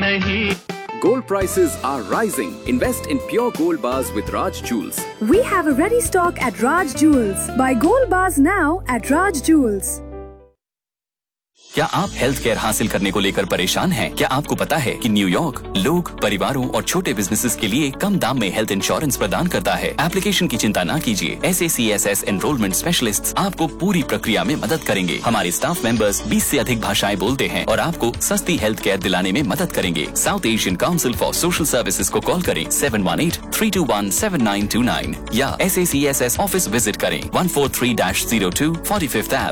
नहीं। Gold prices are rising. Invest in pure gold bars with Raj Jewels. We have a ready stock at Raj Jewels. Buy gold bars now at Raj Jewels. क्या आप health care हासिल करने को लेकर परेशान हैं? क्या आपको पता है कि न्यूयॉर्क लोग, परिवारों और छोटे बिजनेसेस के लिए कम दाम में हेल्थ इंश्योरेंस प्रदान करता है? एप्लीकेशन की चिंता ना कीजिए। SACSS एनरोलमेंट स्पेशलिस्ट्स आपको पूरी प्रक्रिया में मदद करेंगे। हमारे स्टाफ मेंबर्स 20 से अधिक भाषाएं बोलते हैं और आपको सस्ती हेल्थ केयर दिलाने में मदद करेंगे। South Asian council for social services को कॉल करें 718-321-7929 या SACSS ऑफिस विजिट करें 143-02 45th Ave,